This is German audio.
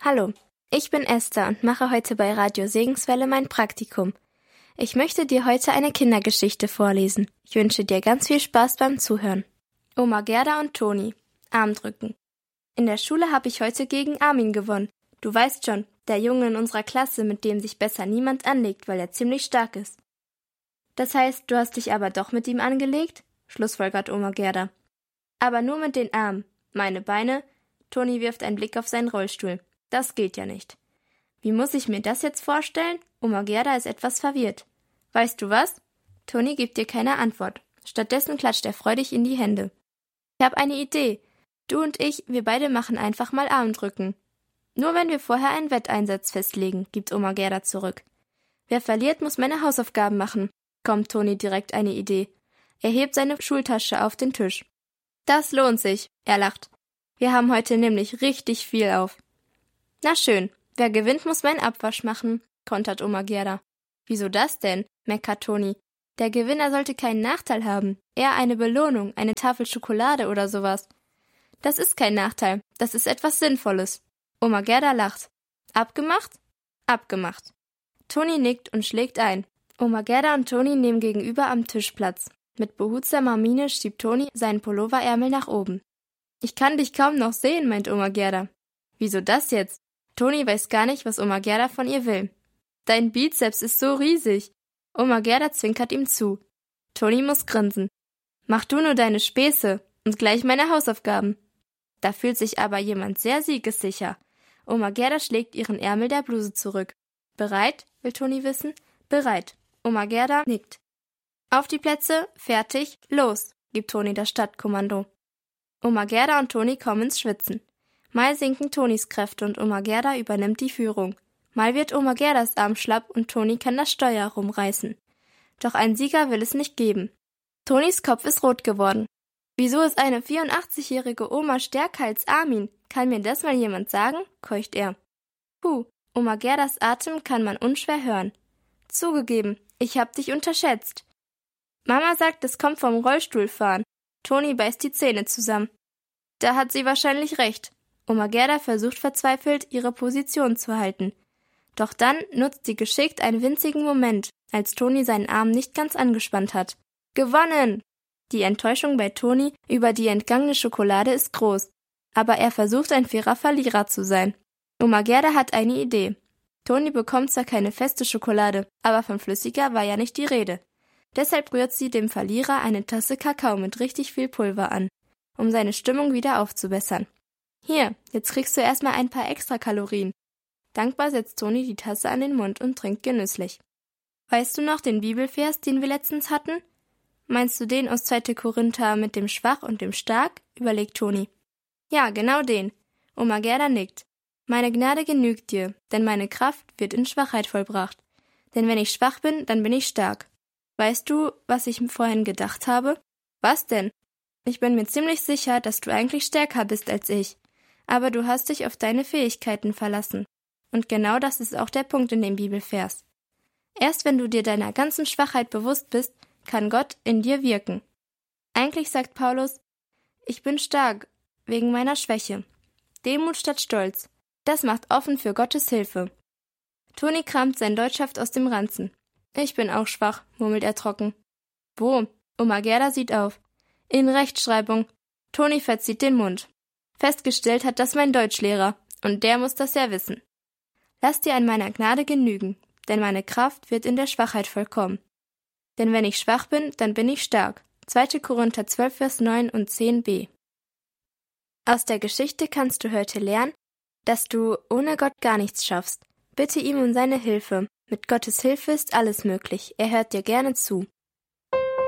Hallo, ich bin Esther und mache heute bei Radio Segenswelle mein Praktikum. Ich möchte dir heute eine Kindergeschichte vorlesen. Ich wünsche dir ganz viel Spaß beim Zuhören. Oma Gerda und Toni. Armdrücken. In der Schule habe ich heute gegen Armin gewonnen. Du weißt schon, der Junge in unserer Klasse, mit dem sich besser niemand anlegt, weil er ziemlich stark ist. Das heißt, du hast dich aber doch mit ihm angelegt? Schlussfolgert Oma Gerda. Aber nur mit den Armen. Meine Beine? Toni wirft einen Blick auf seinen Rollstuhl. Das geht ja nicht. Wie muss ich mir das jetzt vorstellen? Oma Gerda ist etwas verwirrt. Weißt du was? Toni gibt dir keine Antwort. Stattdessen klatscht er freudig in die Hände. Ich habe eine Idee. Du und ich, wir beide machen einfach mal Armdrücken. Nur wenn wir vorher einen Wetteinsatz festlegen, gibt Oma Gerda zurück. Wer verliert, muss meine Hausaufgaben machen. Kommt Toni direkt eine Idee. Er hebt seine Schultasche auf den Tisch. Das lohnt sich, er lacht. Wir haben heute nämlich richtig viel auf. Na schön, wer gewinnt, muss meinen Abwasch machen, kontert Oma Gerda. Wieso das denn? Meckert Toni. Der Gewinner sollte keinen Nachteil haben, eher eine Belohnung, eine Tafel Schokolade oder sowas. Das ist kein Nachteil, das ist etwas Sinnvolles. Oma Gerda lacht. Abgemacht? Abgemacht. Toni nickt und schlägt ein. Oma Gerda und Toni nehmen gegenüber am Tisch Platz. Mit behutsamer Miene schiebt Toni seinen Pulloverärmel nach oben. Ich kann dich kaum noch sehen, meint Oma Gerda. Wieso das jetzt? Toni weiß gar nicht, was Oma Gerda von ihr will. Dein Bizeps ist so riesig. Oma Gerda zwinkert ihm zu. Toni muss grinsen. Mach du nur deine Späße und gleich meine Hausaufgaben. Da fühlt sich aber jemand sehr siegessicher. Oma Gerda schlägt ihren Ärmel der Bluse zurück. Bereit? Will Toni wissen. Bereit. Oma Gerda nickt. Auf die Plätze, fertig, los, gibt Toni das Stadtkommando. Oma Gerda und Toni kommen ins Schwitzen. Mal sinken Tonis Kräfte und Oma Gerda übernimmt die Führung. Mal wird Oma Gerdas Arm schlapp und Toni kann das Steuer rumreißen. Doch einen Sieger will es nicht geben. Tonis Kopf ist rot geworden. Wieso ist eine 84-jährige Oma stärker als Armin? Kann mir das mal jemand sagen? Keucht er. Oma Gerdas Atem kann man unschwer hören. Zugegeben, ich hab dich unterschätzt. Mama sagt, es kommt vom Rollstuhlfahren. Toni beißt die Zähne zusammen. Da hat sie wahrscheinlich recht. Oma Gerda versucht verzweifelt, ihre Position zu halten. Doch dann nutzt sie geschickt einen winzigen Moment, als Toni seinen Arm nicht ganz angespannt hat. Gewonnen! Die Enttäuschung bei Toni über die entgangene Schokolade ist groß, aber er versucht, ein fairer Verlierer zu sein. Oma Gerda hat eine Idee. Toni bekommt zwar keine feste Schokolade, aber von flüssiger war ja nicht die Rede. Deshalb rührt sie dem Verlierer eine Tasse Kakao mit richtig viel Pulver an, um seine Stimmung wieder aufzubessern. Hier, jetzt kriegst du erstmal ein paar Extrakalorien. Dankbar setzt Toni die Tasse an den Mund und trinkt genüsslich. Weißt du noch den Bibelvers, den wir letztens hatten? Meinst du den aus 2. Korinther mit dem Schwach und dem Stark? Überlegt Toni. Ja, genau den. Oma Gerda nickt. Meine Gnade genügt dir, denn meine Kraft wird in Schwachheit vollbracht. Denn wenn ich schwach bin, dann bin ich stark. Weißt du, was ich vorhin gedacht habe? Was denn? Ich bin mir ziemlich sicher, dass du eigentlich stärker bist als ich. Aber du hast dich auf deine Fähigkeiten verlassen. Und genau das ist auch der Punkt in dem Bibelvers. Erst wenn du dir deiner ganzen Schwachheit bewusst bist, kann Gott in dir wirken. Eigentlich sagt Paulus, ich bin stark, wegen meiner Schwäche. Demut statt Stolz. Das macht offen für Gottes Hilfe. Toni kramt sein Deutschheft aus dem Ranzen. Ich bin auch schwach, murmelt er trocken. Wo? Oma Gerda sieht auf. In Rechtschreibung. Toni verzieht den Mund. Festgestellt hat das mein Deutschlehrer, und der muss das ja wissen. Lass dir an meiner Gnade genügen, denn meine Kraft wird in der Schwachheit vollkommen. Denn wenn ich schwach bin, dann bin ich stark. 2. Korinther 12, Vers 9 und 10b. Aus der Geschichte kannst du heute lernen, dass du ohne Gott gar nichts schaffst. Bitte ihm um seine Hilfe. Mit Gottes Hilfe ist alles möglich. Er hört dir gerne zu.